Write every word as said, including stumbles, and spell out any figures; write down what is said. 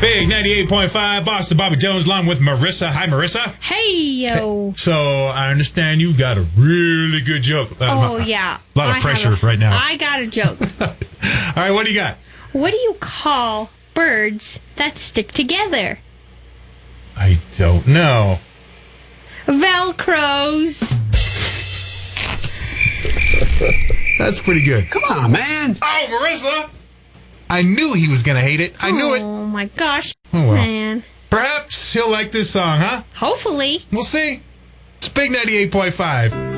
Big ninety-eight point five, Boston Bobby Jones, along with Marissa. Hi, Marissa. Hey, yo. So, I understand you got a really good joke. Oh, yeah. A lot of I pressure a, right now. I got a joke. All right, what do you got? What do you call birds that stick together? I don't know. Velcros. That's pretty good. Come on, man. Oh, Marissa! I knew he was going to hate it. I knew it. Oh, my gosh. Oh, well. Man. Perhaps he'll like this song, huh? Hopefully. We'll see. It's Big ninety-eight point five.